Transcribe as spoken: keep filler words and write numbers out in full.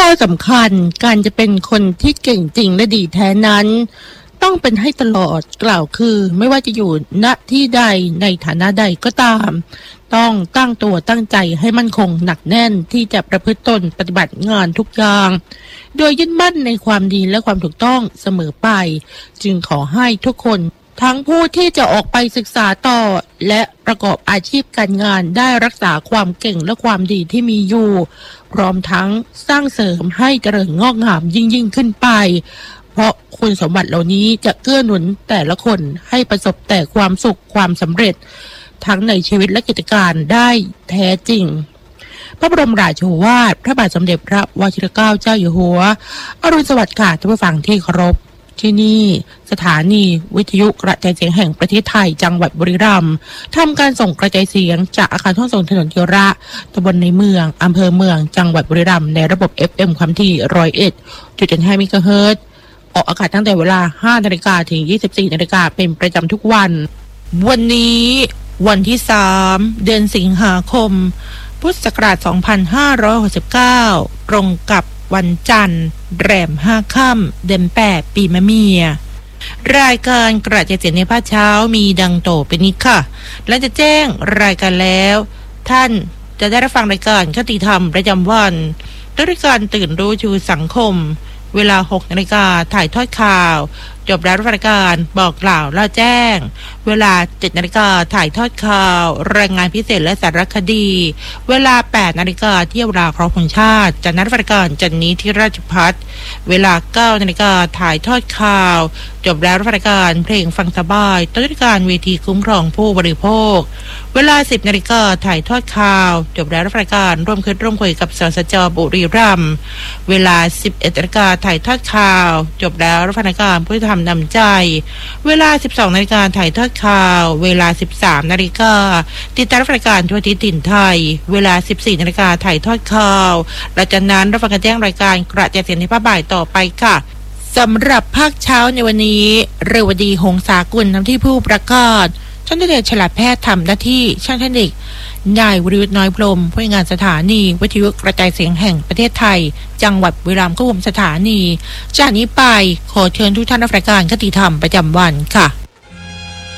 าวสำคัญการจะเป็นคนที่เก่งจริงและดีแท้นั้นต้องเป็นให้ตลอดกล่าวคือไม่ว่าจะอยู่ณที่ใดในฐานะใดก็ตามต้องตั้งตัวตั้งใจให้มั่นคงหนักแน่นที่จะประพฤติตนปฏิบัติงานทุกอย่างโดยยึดมั่นในความดีและความถูกต้องเสมอไปจึงขอให้ทุกคนทั้งผู้ที่จะออกไปศึกษาต่อและประกอบอาชีพการงานได้รักษาความเก่งและความดีที่มีอยู่พร้อมทั้งสร้างเสริมให้เจริญงอกงามยิ่งยิ่งขึ้นไปเพราะคุณสมบัติเหล่านี้จะเกื้อหนุนแต่ละคนให้ประสบแต่ความสุขความสำเร็จทั้งในชีวิตและกิจการได้แท้จริงพระบรมราโชวาทพระบาทสมเด็จพระวชิรเกล้าเจ้าอยู่หัวอรุณสวัสดิ์ค่ะท่านผู้ฟังที่เคารพที่นี่สถานีวิทยุกระจายเสียงแห่งประเทศไทยจังหวัดบุรีรัมย์ทำการส่งกระจายเสียงจากอาคารห้องส่งถนนเทียระตำบลในเมืองอำเภอเมืองจังหวัดบุรีรัมย์ในระบบ เอฟ เอ็ม ความถี่ หนึ่งร้อยเอ็ดจุดเจ็ดห้า เมกะเฮิรตซ์ออกอากาศตั้งแต่เวลา ห้านาฬิกา ถึง ยี่สิบสี่นาฬิกาเป็นประจำทุกวันวันนี้วันที่สามเดือนสิงหาคมพุทธศักราชสองพันห้าร้อยหกสิบเก้าตรงกับวันจันทร์แรมห้าค่ำเดือนแปดปีมะเมียรายการกระจายเสียงในภาคเช้ามีดังโตเป็นนี้ค่ะและจะแจ้งรายการแล้วท่านจะได้รับฟังรายการคติธรรมประจำวันรายการตื่นรู้ชูสังคมเวลา หกนาฬิกาถ่ายทอดข่าวจบแล้วรายการบอกกล่าวเล่าแจ้งเวลา เจ็ดนาฬิกาถ่ายทอดข่าวรายงานพิเศษและสารคดีเวลา แปดนาฬิกาเที่ยวราครบธงชาติจากนัดรายการจันนี้ที่ราชภัฏเวลา เก้านาฬิกาถ่ายทอดข่าวจบแล้วรายการเพลงฟังสบายต้นรายการเวทีคุ้มครองผู้บริโภคเวลา สิบนาฬิกาถ่ายทอดข่าวจบแล้วรายการร่วมคิดร่วมคุยกับสสจ.บุรีรัมย์เวลา สิบเอ็ดนาฬิกาถ่ายทอดข่าวจบแล้วรายการผู้ทำนำใจเวลา สิบสองนาฬิกาถ่ายทอดข่าวเวลา สิบสามนาฬิกาติดตามรายการทั่วทิศถิ่นไทยเวลา สิบสี่นาฬิกาถ่ายทอดข่าวหลังจากนั้นรับฟังการแจ้งรายการกระจายเสียงในภาคบ่ายต่อไปค่ะสำหรับภาคเช้าในวันนี้เรวดีหงสากุลทำที่ผู้ประกาศช่างเดชฉลาดแพทย์ทำหน้าที่ช่างเทคนิคนายวรยุทธ์น้อยพรหมผู้งานสถานีวิทยุกระจายเสียงแห่งประเทศไทยจังหวัดบุรีรัมย์ควบคุมสถานีจากนี้ไปขอเชิญทุกท่านรับรายการคติธรรมประจำวันค่ะ